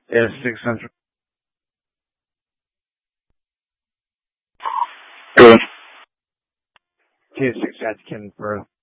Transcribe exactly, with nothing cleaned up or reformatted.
Yeah, six hundred. Good. Two six, that's Ken Firth.